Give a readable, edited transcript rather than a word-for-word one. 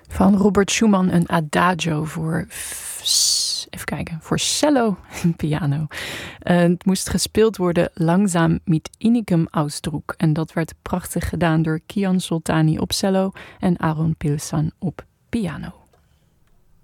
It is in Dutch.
Van Robert Schumann een adagio voor cello en piano. Het moest gespeeld worden langzaam met innigem Ausdruck. En dat werd prachtig gedaan door Kian Soltani op cello en Aaron Pilsan op piano.